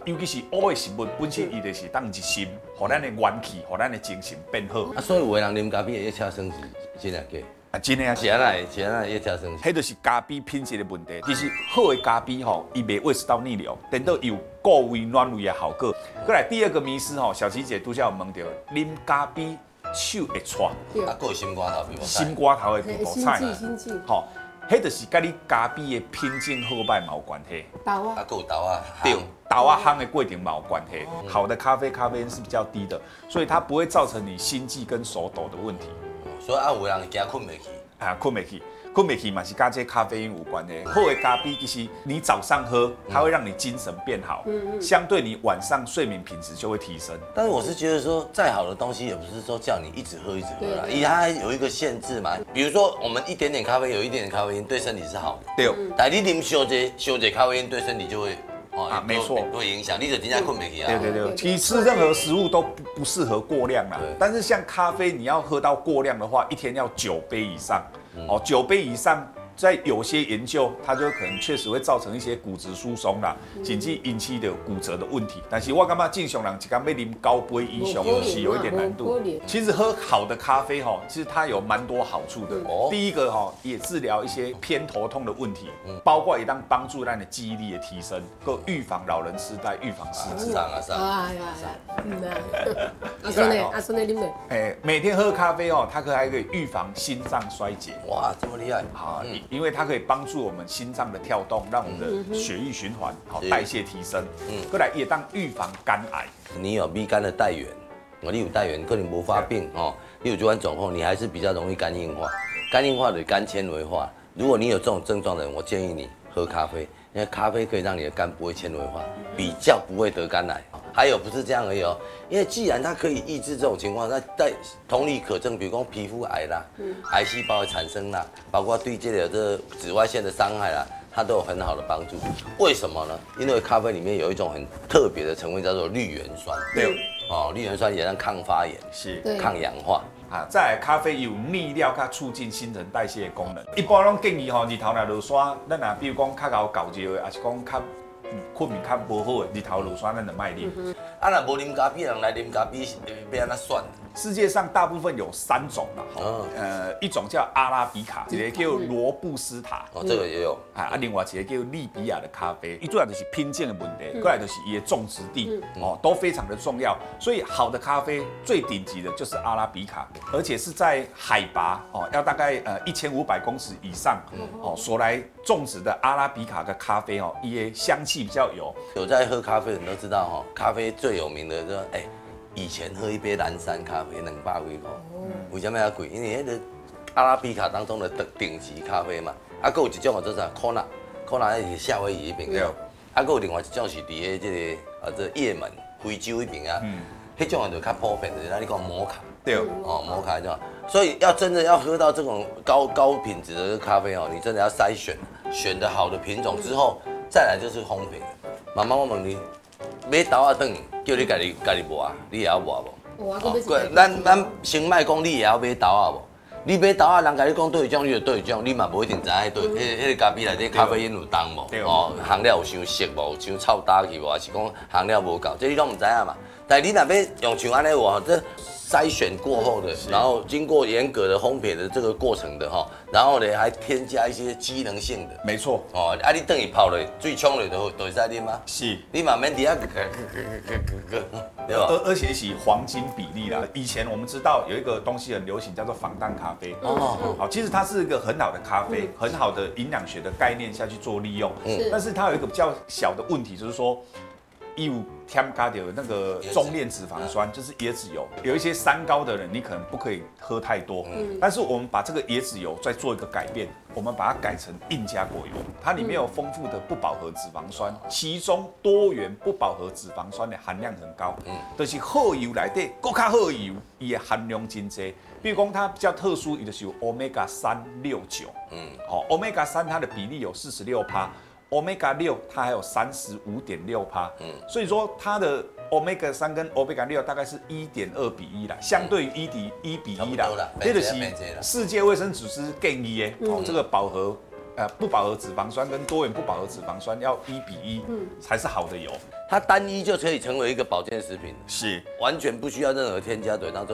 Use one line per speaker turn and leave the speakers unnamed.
尤其是乌的食物本身，伊就是当一心，互咱的元气，互咱的精神变好。
所以有的人啉咖啡会夜车生是真的假？
啊，真的啊，
是安那夜车生。
迄就是咖啡品质的问题。其实好的咖啡吼，伊袂胃食到逆流，等到有固胃暖胃的效果。过来第二个迷思吼，小琪姐拄则有问到，啉咖啡手会搓，
啊，还有心肝头皮膜
心肝头的皮肤菜
心悸，
吼，迄就是甲你咖啡的品质好歹嘛有关系。
豆啊，
还有豆啊，
对，豆啊烘的过程嘛有关系。好的咖啡因是比较低的，所以它不会造成你心悸跟手抖的问题。
所以啊，有的人惊困袂去。
啊，困不起嘛是跟这咖啡因有关的。好的咖啡其实你早上喝，它会让你精神变好，相对你晚上睡眠品质就会提升。
但是我是觉得说，再好的东西也不是说叫你一直喝啦，因为它有一个限制嘛。比如说，我们一点点咖啡，有一点点咖啡因对身体是好的。
对，
但你啉小姐咖啡因对身体就会
没错，
会影响，你就真正困袂去啊。
对，其实吃任何食物都不适合过量啦。但是像咖啡，你要喝到过量的话，一天要9杯以上。9杯以上。在有些研究，它就可能确实会造成一些骨质疏松啦，甚至引起的骨折的问题。但是我感觉正常人一天要啉9杯以上是有一点难度。其实喝好的咖啡其实它有蛮多好处的。第一个也治疗一些偏头痛的问题，包括也当帮助咱的记忆力的提升，够预防老人痴呆、预防失智。
阿孙你啉没？
每天喝咖啡它还可以预防心脏衰竭。
哇，这么厉害！
好，因为它可以帮助我们心脏的跳动，让我们的血液循环代谢提升。过来也当预防肝癌。
你有乙肝的带源，你有带源可能无发病你有这款状况，你还是比较容易肝硬化。肝硬化的肝纤维化，如果你有这种症状的人，我建议你喝咖啡，因为咖啡可以让你的肝不会纤维化，比较不会得肝癌。还有不是这样而已因为既然它可以抑制这种情况，那在同理可证，比如说皮肤癌啦、癌细胞的产生啦，包括对这紫外线的伤害啦，它都有很好的帮助。为什么呢？因为咖啡里面有一种很特别的成分叫做绿原酸。
对，
绿原酸也让抗发炎、
是
抗氧化。
再来咖啡有利尿，较促进新陈代谢的功能。一般拢建议日头若落山，咱若比如讲较高搞热的，还是讲较困眠较无好的，日头落山咱就卖啉。
若无啉咖啡的人来啉咖啡，要安怎选？
世界上大部分有3种啦，一种叫阿拉比卡，一个叫罗布斯塔，
这个也有
另外一个叫利比亚的咖啡，主要就是品种的问题，过来就是伊的种植地都非常的重要，所以好的咖啡最顶级的就是阿拉比卡，而且是在海拔要大概1500公尺以上所来种植的阿拉比卡的咖啡伊的香气比较
有在喝咖啡的人都知道咖啡最有名的就是以前喝一杯蓝山咖啡200几块，为什么要贵？因为那个阿拉比卡当中的顶级咖啡嘛。还有一种就是Kona，那是夏威夷那边的。还有另外一种是伫这个也门非洲那边迄种就较普遍的，你讲摩卡。
对，
摩卡这种。所以真的要喝到这种高品质的咖啡你真的要筛选的好的品种之后，再来就是烘焙。妈妈，我问你。买豆仔转，叫你家己磨，你会晓磨无？咱先莫讲，你会晓买豆仔无？你买豆仔，人家你讲对种，你就对种，你嘛无一定知影迄个咖啡内底咖啡因有重无？含料有伤涩无？伤臭打去无？还是讲含料无够？这你拢唔知影嘛？但你若要用像安尼这筛选过后的，然后经过严格的烘焙的这个过程的然后呢还添加一些机能性的，
没错
你等于泡了水冲了就会使啉啊，
是，
你嘛免伫遐对吧？
而且是黄金比例啦。以前我们知道有一个东西很流行，叫做防弹咖啡。好，其实它是一个很好的咖啡，很好的营养学的概念下去做利用。但是它有一个比较小的问题，就是说。有添加的那个中链脂肪酸，就是椰子油。有一些三高的人，你可能不可以喝太多。但是我们把这个椰子油再做一个改变，我们把它改成硬加果油，它里面有丰富的不饱和脂肪酸，其中多元不饱和脂肪酸的含量很高。就是好油内底，更较好油，伊的含量真多。比如讲它比较特殊，伊就是有 omega 369。omega 3它的比例有46%。Omega 6它还有35.6%，所以说它的 Omega 3跟 Omega 6大概是1.2:1啦，相对于1:1啦，这就是世界卫生组织建议的这个饱和不饱和脂肪酸跟多元不饱和脂肪酸要1:1，才是好的油。
它单一就可以成为一个保健食品，
是
完全不需要任何添加，对，当做